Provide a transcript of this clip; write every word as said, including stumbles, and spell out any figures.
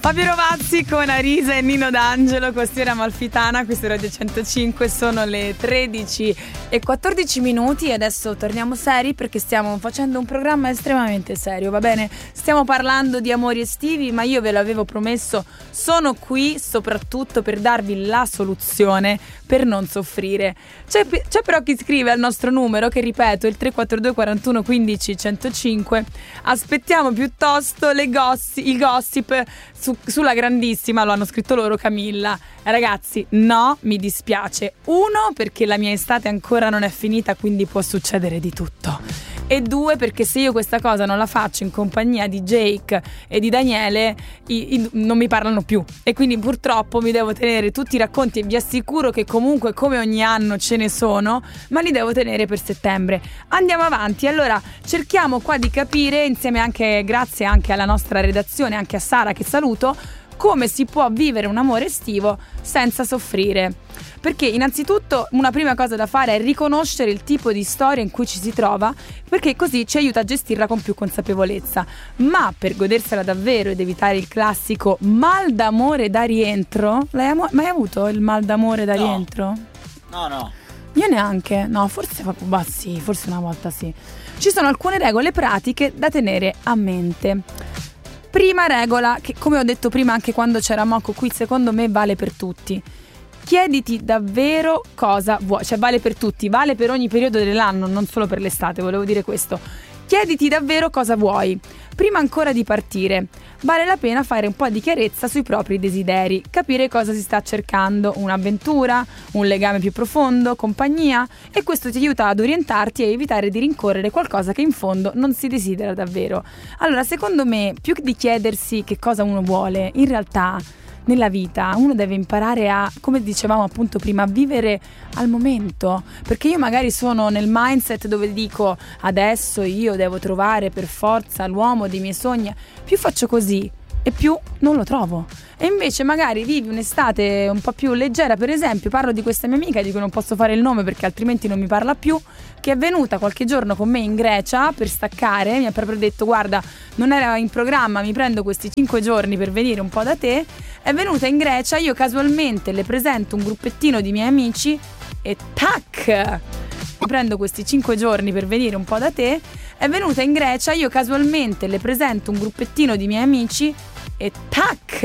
Fabio Rovazzi con Arisa e Nino D'Angelo, Costiera Amalfitana, qui su Radio centocinque. Sono le tredici e quattordici minuti e adesso torniamo seri perché stiamo facendo un programma estremamente serio, va bene? Stiamo parlando di amori estivi, ma io ve l'avevo promesso, sono qui soprattutto per darvi la soluzione per non soffrire. C'è, c'è però chi scrive al nostro numero, che ripeto, il tre quattro due quarantuno quindici centocinque. Aspettiamo piuttosto le gossi- il gossip su, sulla grandissima, lo hanno scritto loro, Camilla. Ragazzi, no, mi dispiace. Uno, perché la mia estate ancora non è finita, quindi può succedere di tutto. E due, perché se io questa cosa non la faccio in compagnia di Jake e di Daniele, i, i, non mi parlano più. E quindi purtroppo mi devo tenere tutti i racconti, e vi assicuro che comunque come ogni anno ce ne sono, ma li devo tenere per settembre. Andiamo avanti. Allora cerchiamo qua di capire, insieme anche, grazie anche alla nostra redazione, anche a Sara che saluto, come si può vivere un amore estivo senza soffrire. Perché innanzitutto una prima cosa da fare è riconoscere il tipo di storia in cui ci si trova, perché così ci aiuta a gestirla con più consapevolezza. Ma per godersela davvero ed evitare il classico mal d'amore da rientro, l'hai am- mai avuto il mal d'amore da no. rientro? No, no. Io neanche, no, forse proprio, bah sì, forse una volta sì. Ci sono alcune regole pratiche da tenere a mente. Prima regola, che come ho detto prima anche quando c'era Moco qui, secondo me vale per tutti. Chiediti davvero cosa vuoi, cioè vale per tutti, vale per ogni periodo dell'anno, non solo per l'estate, volevo dire questo. Chiediti davvero cosa vuoi. Prima ancora di partire, vale la pena fare un po' di chiarezza sui propri desideri, capire cosa si sta cercando, un'avventura, un legame più profondo, compagnia, e questo ti aiuta ad orientarti e evitare di rincorrere qualcosa che in fondo non si desidera davvero. Allora, secondo me, più di chiedersi che cosa uno vuole, in realtà nella vita uno deve imparare a, come dicevamo appunto prima, a vivere al momento, perché io magari sono nel mindset dove dico adesso io devo trovare per forza l'uomo dei miei sogni, più faccio così e più non lo trovo. E invece magari vivi un'estate un po' più leggera. Per esempio parlo di questa mia amica di cui non posso fare il nome perché altrimenti non mi parla più, che è venuta qualche giorno con me in Grecia per staccare. Mi ha proprio detto guarda, non era in programma, mi prendo questi cinque giorni per venire un po' da te. È venuta in Grecia, io casualmente le presento un gruppettino di miei amici e tac, mi prendo questi cinque giorni per venire un po' da te. È venuta in Grecia, io casualmente le presento un gruppettino di miei amici e tac,